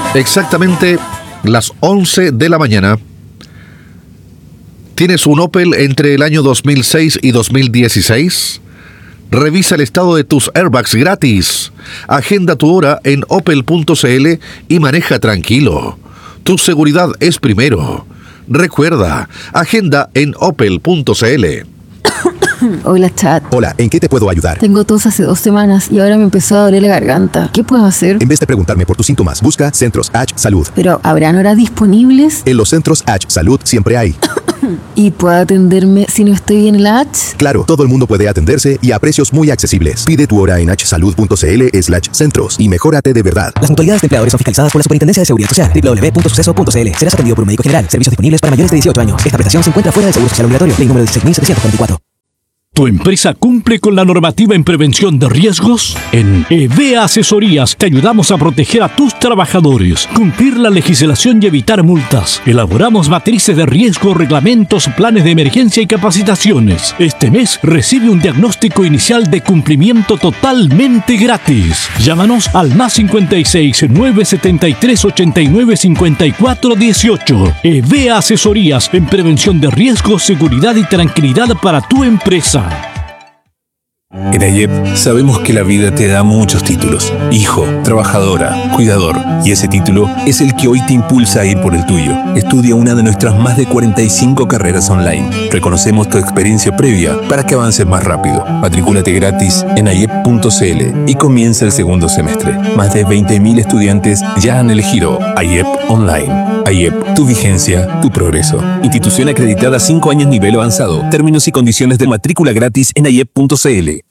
Exactamente las 11 de la mañana. ¿Tienes un Opel entre el año 2006 y 2016? Revisa el estado de tus airbags gratis. Agenda tu hora en opel.cl y maneja tranquilo. Tu seguridad es primero. Recuerda, agenda en opel.cl. Hola, chat. Hola, ¿en qué te puedo ayudar? Tengo tos hace 2 semanas y ahora me empezó a doler la garganta. ¿Qué puedo hacer? En vez de preguntarme por tus síntomas, busca Centros H Salud. ¿Pero habrán horas disponibles? En los Centros H Salud siempre hay. ¿Y puedo atenderme si no estoy en la H? Claro, todo el mundo puede atenderse y a precios muy accesibles. Pide tu hora en hsalud.cl/centros y mejórate de verdad. Las mutualidades de empleadores son fiscalizadas por la Superintendencia de Seguridad Social. www.suceso.cl. Serás atendido por un médico general. Servicios disponibles para mayores de 18 años. Esta prestación se encuentra fuera del Seguro Social Obligatorio. Ley número 16.744. ¿Tu empresa cumple con la normativa en prevención de riesgos? En EVEA Asesorías te ayudamos a proteger a tus trabajadores, cumplir la legislación y evitar multas. Elaboramos matrices de riesgo, reglamentos, planes de emergencia y capacitaciones. Este mes recibe un diagnóstico inicial de cumplimiento totalmente gratis. Llámanos al +56 973 89 54 18. EVEA Asesorías en prevención de riesgos, seguridad y tranquilidad para tu empresa. En AIEP sabemos que la vida te da muchos títulos: hijo, trabajadora, cuidador, y ese título es el que hoy te impulsa a ir por el tuyo. Estudia una de nuestras más de 45 carreras online. Reconocemos tu experiencia previa para que avances más rápido. Matricúlate gratis en aiep.cl y comienza el segundo semestre. Más de 20.000 estudiantes ya han elegido AIEP Online. AIEP, tu vigencia, tu progreso. Institución acreditada 5 años nivel avanzado. Términos y condiciones de matrícula gratis en aiep.cl.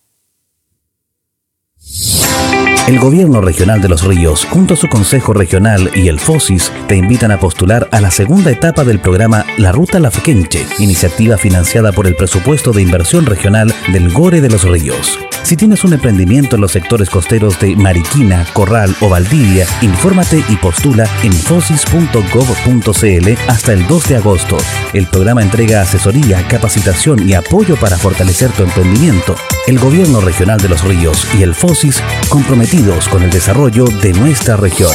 El Gobierno Regional de Los Ríos, junto a su Consejo Regional y el FOSIS, te invitan a postular a la segunda etapa del programa La Ruta Lafkenche, iniciativa financiada por el presupuesto de inversión regional del GORE de Los Ríos. Si tienes un emprendimiento en los sectores costeros de Mariquina, Corral o Valdivia, infórmate y postula en fosis.gov.cl hasta el 2 de agosto. El programa entrega asesoría, capacitación y apoyo para fortalecer tu emprendimiento. El Gobierno Regional de Los Ríos y el FOSIS comprometidos con el desarrollo de nuestra región.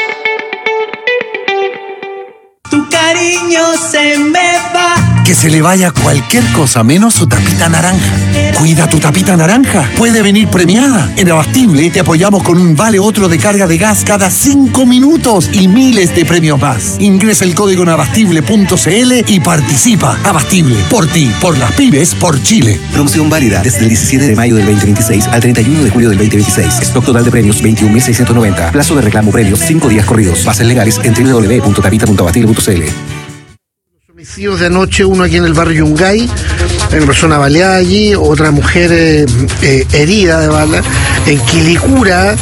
Tu cariño se me va. Que se le vaya cualquier cosa menos su tapita naranja. Cuida tu tapita naranja. Puede venir premiada. En Abastible te apoyamos con un vale otro de carga de gas cada 5 minutos y miles de premios más. Ingresa el código en abastible.cl y participa. Abastible, por ti, por las pymes, por Chile. Promoción válida desde el 17 de mayo del 2026 al 31 de julio del 2026. Stock total de premios 21.690. Plazo de reclamo premios 5 días corridos. Bases legales en www.tapita.abastible.cl. Homicidios de anoche, uno aquí en el barrio Yungay, hay una persona baleada allí, otra mujer herida de bala. En Quilicura,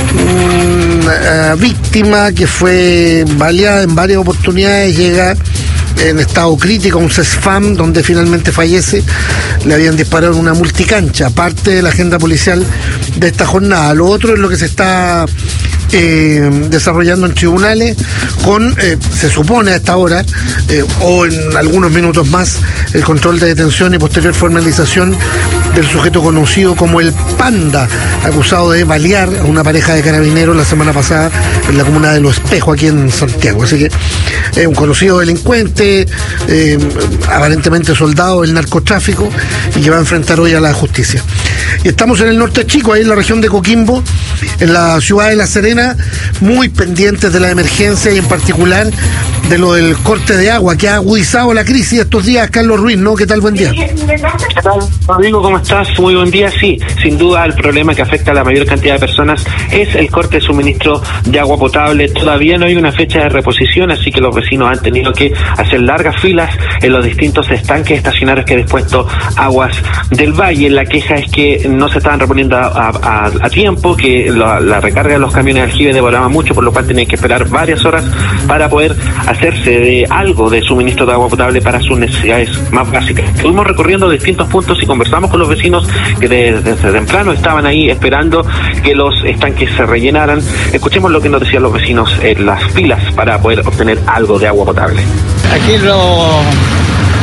una víctima que fue baleada en varias oportunidades, llega en estado crítico a un CESFAM donde finalmente fallece. Le habían disparado en una multicancha, parte de la agenda policial de esta jornada. Lo otro es lo que se está desarrollando en tribunales con, se supone a esta hora, o en algunos minutos más, el control de detención y posterior formalización del sujeto conocido como el Panda, acusado de balear a una pareja de carabineros la semana pasada en la comuna de Los Espejos, aquí en Santiago. Así que es un conocido delincuente, aparentemente soldado del narcotráfico, y que va a enfrentar hoy a la justicia. Y estamos en el norte chico, ahí en la región de Coquimbo, en la ciudad de La Serena, muy pendientes de la emergencia y en particular de lo del corte de agua que ha agudizado la crisis estos días. Carlos Ruiz, ¿no? ¿Qué tal? Buen día. ¿Qué tal, Rodrigo? ¿Cómo estás? Muy buen día. Sí, sin duda el problema que afecta a la mayor cantidad de personas es el corte de suministro de agua potable. Todavía no hay una fecha de reposición, así que los vecinos han tenido que hacer largas filas en los distintos estanques estacionarios que ha dispuesto Aguas del Valle. La queja es que no se estaban reponiendo a tiempo, que la recarga de los camiones de aljibe demoraba mucho, por lo cual tenían que esperar varias horas para poder hacerse de algo de suministro de agua potable para sus necesidades más básicas. Estuvimos recorriendo distintos puntos y conversamos con los vecinos que desde temprano estaban ahí esperando que los estanques se rellenaran. Escuchemos lo que nos decían los vecinos en las filas para poder obtener algo de agua potable. Aquí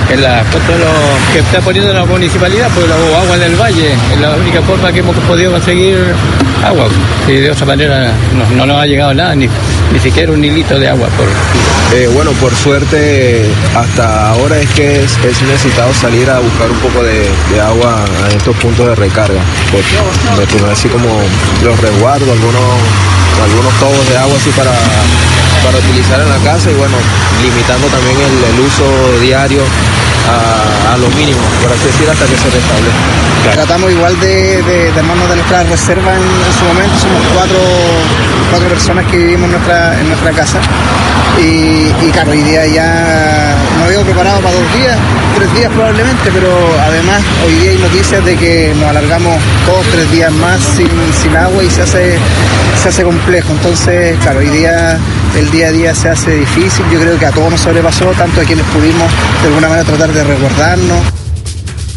en la contra de lo que está poniendo la municipalidad, pues la agua del valle, es la única forma que hemos podido conseguir agua, y de otra manera no nos ha llegado nada, ni siquiera un hilito de agua. Bueno, por suerte hasta ahora es que es necesitado salir a buscar un poco de agua a estos puntos de recarga, porque así como los resguardos, algunos tobos de agua así para utilizar en la casa, y bueno, limitando también el uso diario a lo mínimo, por así decir, hasta que se restablezca. Claro. Tratamos igual de armarnos de nuestra reserva en su momento. Somos cuatro personas que vivimos en nuestra casa, y claro, hoy día ya nos habíamos preparado para 2 días, 3 días probablemente, pero además hoy día hay noticias de que nos alargamos 2-3 días más sin agua, y se hace complejo. Entonces, claro, hoy día el día a día se hace difícil. Yo creo que a todos nos sobrepasó, tanto a quienes pudimos de alguna manera tratar de resguardarnos.